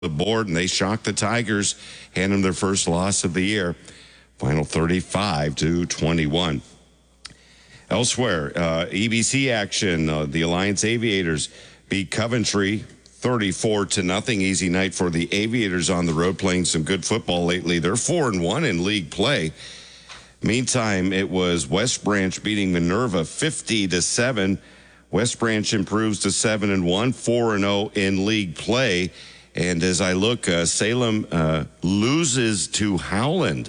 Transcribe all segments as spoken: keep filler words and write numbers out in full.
the board, and they shocked the Tigers, hand them their first loss of the year. Final thirty-five to twenty-one. Elsewhere, uh, E B C action. Uh, the Alliance Aviators beat Coventry thirty-four to nothing. Easy night for the Aviators on the road, playing some good football lately. They're four and one in league play. Meantime, it was West Branch beating Minerva fifty to seven. West Branch improves to seven and one, four and zero in league play. And as I look, uh, Salem uh, loses to Howland.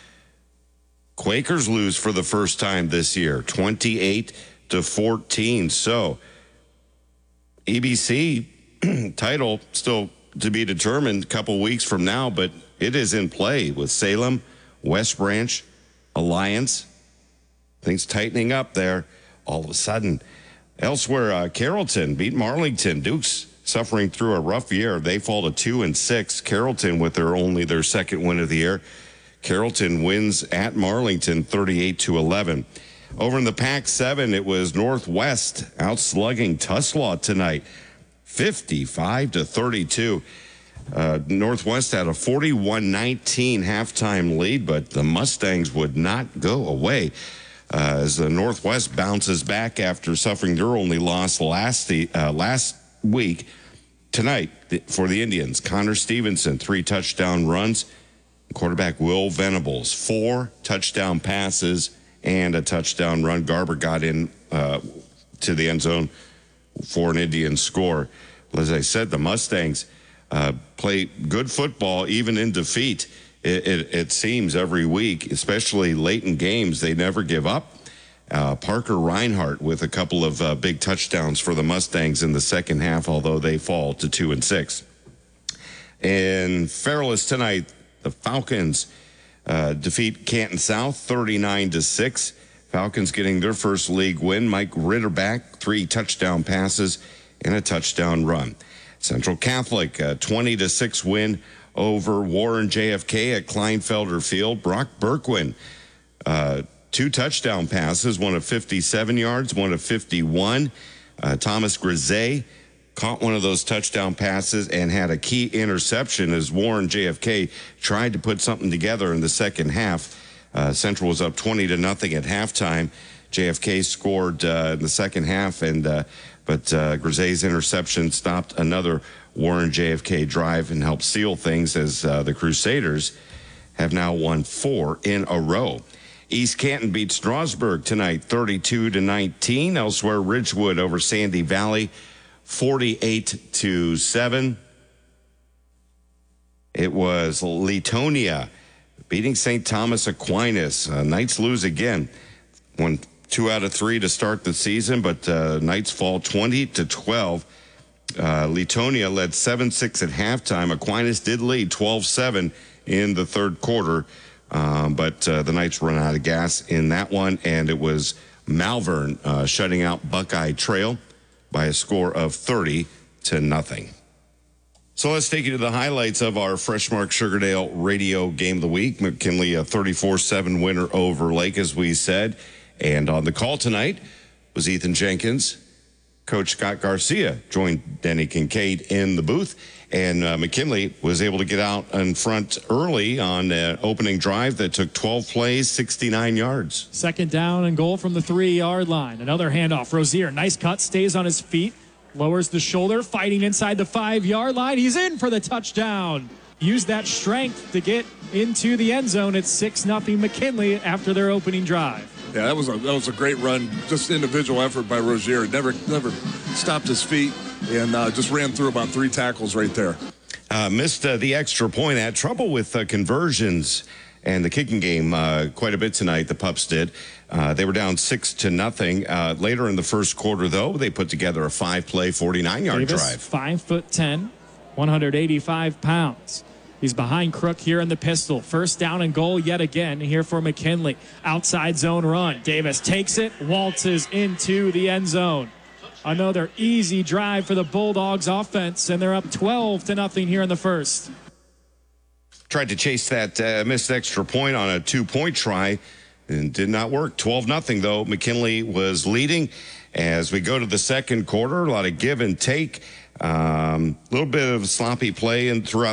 Quakers lose for the first time this year, twenty-eight to fourteen. So, E B C title still to be determined a couple weeks from now, but it is in play with Salem, West Branch, Alliance. Things tightening up there all of a sudden. Elsewhere, uh, Carrollton beat Marlington. Dukes suffering through a rough year. They fall to two and six. Carrollton with their only their second win of the year. Carrollton wins at Marlington thirty-eight to eleven. Over in the Pac seven, it was Northwest outslugging Tuslaw tonight, fifty-five to thirty-two. Uh, Northwest had a forty-one nineteen halftime lead, but the Mustangs would not go away uh, as the Northwest bounces back after suffering their only loss last the, uh, last week. Tonight for the Indians, Connor Stevenson, three touchdown runs. Quarterback Will Venables, four touchdown passes and a touchdown run. Garber got in uh, to the end zone for an Indian score. Well, as I said, the Mustangs uh, play good football even in defeat. It, it, it seems every week, especially late in games, they never give up. Uh, Parker Reinhardt with a couple of uh, big touchdowns for the Mustangs in the second half, although they fall to two and six. In Fairless tonight, the Falcons uh, defeat Canton South thirty-nine to six. Falcons getting their first league win. Mike Ritterback, three touchdown passes and a touchdown run. Central Catholic, a twenty to six win over Warren J F K at Kleinfelder Field. Brock Berkwin, uh, two touchdown passes, one of fifty-seven yards, one of fifty-one. Uh, Thomas Grisey caught one of those touchdown passes and had a key interception as Warren J F K tried to put something together in the second half. Uh, Central was up twenty to nothing at halftime. J F K scored uh, in the second half, and uh, but uh, Grisey's interception stopped another Warren J F K drive and helped seal things as uh, the Crusaders have now won four in a row. East Canton beat Strasburg tonight, thirty-two to nineteen. Elsewhere, Ridgewood over Sandy Valley, forty-eight to seven. It was Letonia beating Saint Thomas Aquinas. Uh, Knights lose again. Won two out of three to start the season, but uh, Knights fall twenty to twelve. Uh, Letonia led seven six at halftime. Aquinas did lead twelve seven in the third quarter, um, but uh, the Knights run out of gas in that one, and it was Malvern uh, shutting out Buckeye Trail by a score of thirty to nothing. So let's take you to the highlights of our Freshmark Sugardale Radio Game of the Week. McKinley, a thirty-four seven winner over Lake, as we said. And on the call tonight was Ethan Jenkins. Coach Scott Garcia joined Denny Kincaid in the booth. And uh, McKinley was able to get out in front early on an opening drive that took twelve plays, sixty-nine yards. Second down and goal from the three-yard line. Another handoff. Rozier, nice cut, stays on his feet, lowers the shoulder, fighting inside the five-yard line. He's in for the touchdown. Used that strength to get into the end zone. It's six nothing McKinley after their opening drive. Yeah, that was a that was a great run. Just individual effort by Rozier. Never never stopped his feet and uh, just ran through about three tackles right there. Uh, missed uh, the extra point. Had trouble with uh, conversions and the kicking game uh, quite a bit tonight. The Pups did. Uh, they were down six to nothing. Uh, later in the first quarter, though, they put together a five-play, forty-nine-yard drive. Five foot ten, one hundred eighty-five pounds. He's behind Crook here in the pistol. First down and goal yet again here for McKinley. Outside zone run. Davis takes it, waltzes into the end zone. Another easy drive for the Bulldogs offense, and they're up twelve to nothing here in the first. Tried to chase that uh, missed extra point on a two-point try and did not work. twelve nothing, though. McKinley was leading. As we go to the second quarter, a lot of give and take. A um, little bit of sloppy play and throughout